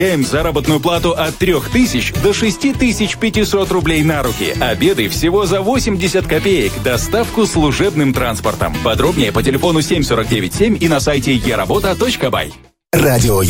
Заработную плату от 3000 до 6500 рублей на руки. Обеды всего за 80 копеек. Доставку служебным транспортом. Подробнее по телефону 749-7 и на сайте eRabota.by. Радио